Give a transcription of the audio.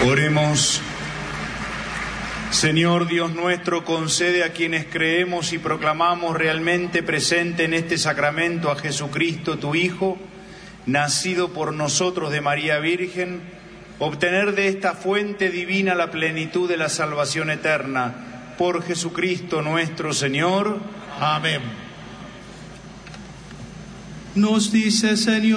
Oremos. Señor Dios nuestro, concede a quienes creemos y proclamamos realmente presente en este sacramento a Jesucristo, tu Hijo, nacido por nosotros de María Virgen, obtener de esta fuente divina la plenitud de la salvación eterna. Por Jesucristo nuestro Señor. Amén. Nos dice, Señor,